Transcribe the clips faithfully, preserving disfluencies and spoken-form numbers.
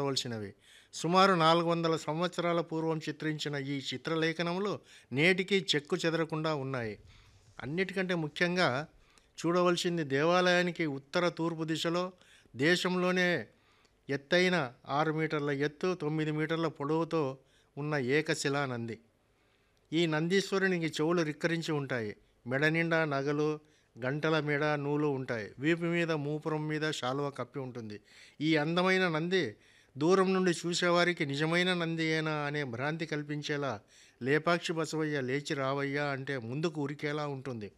చూడవలసినవి. సుమారు నాలుగు వందల సంవత్సరాల పూర్వం చిత్రించిన ఈ చిత్రలేఖనములు నేటికి చెక్కు చెదరకుండా ఉన్నాయి. అన్నిటికంటే ముఖ్యంగా చూడవలసింది దేవాలయానికి ఉత్తర తూర్పు దిశలో దేశంలోనే ఎత్తైన ఆరు మీటర్ల ఎత్తు, తొమ్మిది మీటర్ల పొడవుతో ఉన్న ఏకశిలా నంది. ఈ నందీశ్వరునికి చెవులు రిక్కరించి ఉంటాయి. మెడ నిండా నగలు, గంటల మెడ, నూలు ఉంటాయి. వీపు మీద, మూపురం మీద శాలువ కప్పి ఉంటుంది. ఈ అందమైన నంది దూరం నుండి చూసేవారికి నిజమైన నందియేనా అనే భ్రాంతి కల్పించేలా లేపాక్షి బసవయ్య లేచి రావయ్యా అంటే ముందుకు ఉరికేలా ఉంటుంది.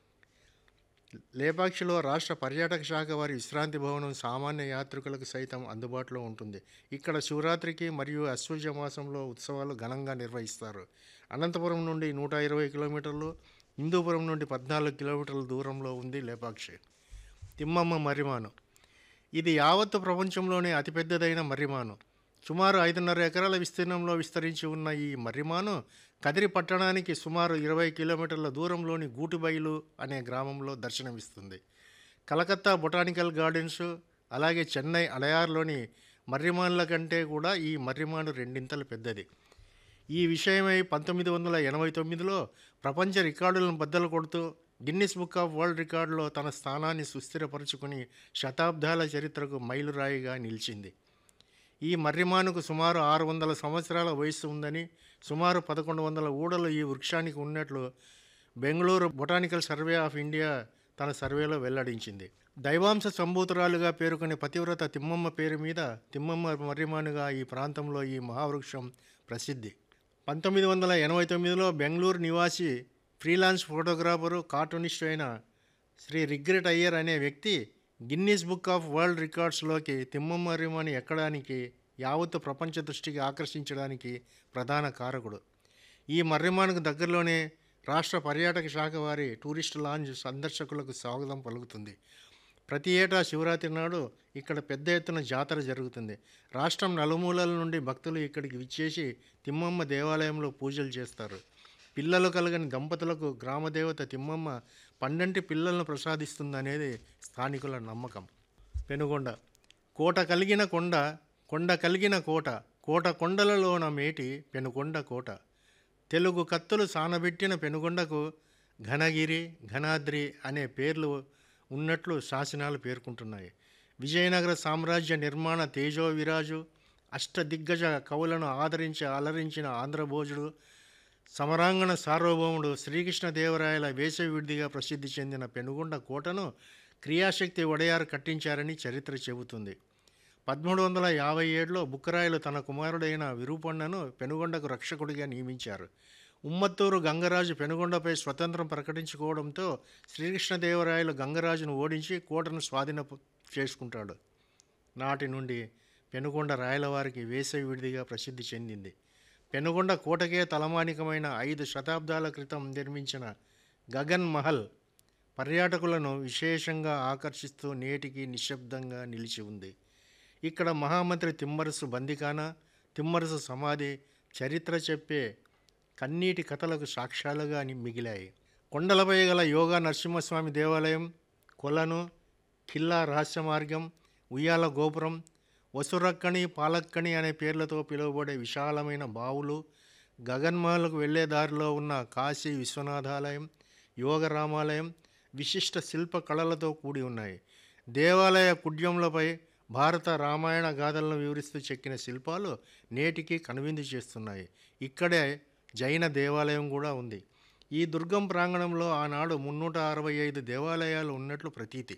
లేపాక్షిలో రాష్ట్ర పర్యాటక శాఖ వారి విశ్రాంతి భవనం సామాన్య యాత్రికులకు సైతం అందుబాటులో ఉంటుంది. ఇక్కడ శివరాత్రికి మరియు అశ్వయుజ మాసంలో ఉత్సవాలు ఘనంగా నిర్వహిస్తారు. అనంతపురం నుండి నూట ఇరవై కిలోమీటర్లు, హిందూపురం నుండి పద్నాలుగు కిలోమీటర్ల దూరంలో ఉంది లేపాక్షి. తిమ్మమ్మ మర్రిమాను. ఇది యావత్తు ప్రపంచంలోనే అతిపెద్దదైన మర్రిమాను. సుమారు ఐదున్నర ఎకరాల విస్తీర్ణంలో విస్తరించి ఉన్న ఈ మర్రిమాను కదిరి పట్టణానికి సుమారు ఇరవై కిలోమీటర్ల దూరంలోని గూటిబైలు అనే గ్రామంలో దర్శనమిస్తుంది. కలకత్తా బొటానికల్ గార్డెన్స్, అలాగే చెన్నై అడయార్లోని మర్రిమానుల కంటే కూడా ఈ మర్రిమాను రెండింతలు పెద్దది. ఈ విషయమై పంతొమ్మిది వందల ఎనభై తొమ్మిదిలో ప్రపంచ రికార్డులను బద్దలు కొడుతూ గిన్నిస్ బుక్ ఆఫ్ వరల్డ్ రికార్డులో తన స్థానాన్ని సుస్థిరపరుచుకుని శతాబ్దాల చరిత్రకు మైలురాయిగా నిలిచింది. ఈ మర్రిమానుకు సుమారు ఆరు వందల సంవత్సరాల వయస్సు ఉందని, సుమారు పదకొండు వందల ఊడలు ఈ వృక్షానికి ఉన్నట్లు Bengaluru botanical survey of India తన సర్వేలో వెల్లడించింది. దైవాంశ సంభూతురాలుగా పేరుకునే పతివ్రత తిమ్మమ్మ పేరు మీద తిమ్మమ్మ మర్రిమానుగా ఈ ప్రాంతంలో ఈ మహావృక్షం ప్రసిద్ధి. పంతొమ్మిది వందల ఎనభై తొమ్మిదిలో బెంగళూరు నివాసి ఫ్రీలాన్స్ ఫోటోగ్రాఫరు, కార్టూనిస్ట్ అయిన శ్రీ రిగ్రెట్ అయ్యర్ అనే వ్యక్తి Guinness book of world రికార్డ్స్లోకి Thimmamma మర్రిమాను ఎక్కడానికి, యావత్తు ప్రపంచ దృష్టికి ఆకర్షించడానికి ప్రధాన కారకుడు. ఈ మర్రిమానుకు దగ్గరలోనే రాష్ట్ర పర్యాటక శాఖ వారి టూరిస్ట్ లాంజ్ సందర్శకులకు స్వాగతం పలుకుతుంది. ప్రతి ఏటా శివరాత్రి నాడు ఇక్కడ పెద్ద ఎత్తున జాతర జరుగుతుంది. రాష్ట్రం నలుమూలల నుండి భక్తులు ఇక్కడికి విచ్చేసి తిమ్మమ్మ దేవాలయంలో పూజలు చేస్తారు. పిల్లలు కలగని దంపతులకు గ్రామదేవత తిమ్మమ్మ పండంటి పిల్లలను ప్రసాదిస్తుందనేది స్థానికుల నమ్మకం. పెనుగొండ. కోట కలిగిన కొండ, కొండ కలిగిన కోట, కోట కొండలలోన మేటి పెనుగొండ కోట. తెలుగు కత్తులు సానబెట్టిన పెనుగొండకు ఘనగిరి, ఘనాద్రి అనే పేర్లు ఉన్నట్లు శాసనాలు పేర్కొంటున్నాయి. విజయనగర సామ్రాజ్య నిర్మాణ తేజో విరాజు, అష్టదిగ్గజ కవులను ఆదరించి అలరించిన ఆంధ్రభోజుడు, సమరాంగణ సార్వభౌముడు శ్రీకృష్ణదేవరాయల వేసవి విడిదిగా ప్రసిద్ధి చెందిన పెనుగొండ కోటను క్రియాశక్తి వడయారు కట్టించారని చరిత్ర చెబుతుంది. పదమూడు వందల యాభై ఏడులో బుక్కరాయలు తన కుమారుడైన విరూపన్నను పెనుగొండకు రక్షకుడిగా నియమించారు. ఉమ్మత్తూరు గంగరాజు పెనుగొండపై స్వతంత్రం ప్రకటించుకోవడంతో శ్రీకృష్ణదేవరాయలు గంగరాజును ఓడించి కోటను స్వాధీన చేసుకుంటాడు. నాటి నుండి పెనుగొండ రాయలవారికి వేసవి విడిదిగా ప్రసిద్ధి చెందింది. పెనుగొండ కోటకే తలమానికమైన ఐదు శతాబ్దాల క్రితం నిర్మించిన గగన్ మహల్ పర్యాటకులను విశేషంగా ఆకర్షిస్తూ నేటికి నిశ్శబ్దంగా నిలిచి ఉంది. ఇక్కడ మహామంత్రి తిమ్మరసు బందికానా, తిమ్మరసు సమాధి చరిత్ర చెప్పే కన్నీటి కథలకు సాక్ష్యాలుగా మిగిలాయి. కొండలపై గల యోగా నరసింహస్వామి దేవాలయం, కొలను, ఖిల్లా రహస్య మార్గం, ఉయ్యాల గోపురం, వసురక్కణి, పాలక్కణి అనే పేర్లతో పిలువబడే విశాలమైన బావులు, గగన్మహల్కు వెళ్లే దారిలో ఉన్న కాశీ విశ్వనాథాలయం, యోగరామాలయం విశిష్ట శిల్ప కళలతో కూడి ఉన్నాయి. దేవాలయ కుడ్యములపై భారత రామాయణ గాథలను వివరిస్తూ చెక్కిన శిల్పాలు నేటికి కనువిందు చేస్తున్నాయి. ఇక్కడే జైన దేవాలయం కూడా ఉంది. ఈ దుర్గం ప్రాంగణంలో ఆనాడు మున్నూట అరవై ఐదు దేవాలయాలు ఉన్నట్లు ప్రతీతి.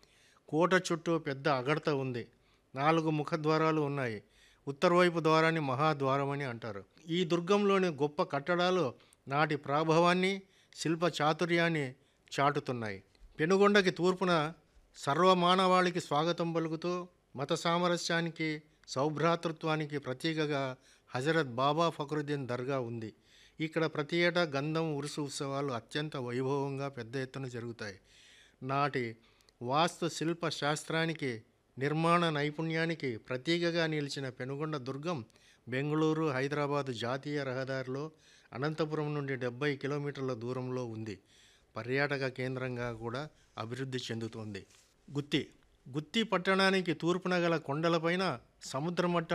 కోట చుట్టూ పెద్ద అగడత ఉంది. నాలుగు ముఖద్వారాలు ఉన్నాయి. ఉత్తరవైపు ద్వారాన్ని మహాద్వారమని అంటారు. ఈ దుర్గంలోని గొప్ప కట్టడాలు నాటి ప్రాభవాన్ని, శిల్ప చాతుర్యాన్ని చాటుతున్నాయి. పెనుగొండకి తూర్పున సర్వమానవాళికి స్వాగతం పలుకుతూ మత సామరస్యానికి, సౌభ్రాతృత్వానికి ప్రతీకగా హజరత్ బాబా ఫక్రుద్దీన్ దర్గా ఉంది. ఇక్కడ ప్రతి ఏటా గంధం ఉరుసు ఉత్సవాలు అత్యంత వైభవంగా పెద్ద ఎత్తున జరుగుతాయి. నాటి వాస్తు శిల్ప శాస్త్రానికి, నిర్మాణ నైపుణ్యానికి ప్రతీకగా నిలిచిన పెనుగొండ దుర్గం బెంగళూరు, హైదరాబాదు జాతీయ రహదారిలో అనంతపురం నుండి డెబ్బై కిలోమీటర్ల దూరంలో ఉంది. పర్యాటక కేంద్రంగా కూడా అభివృద్ధి చెందుతోంది. గుత్తి. గుత్తి పట్టణానికి తూర్పున గల కొండలపైన సముద్ర మట్ట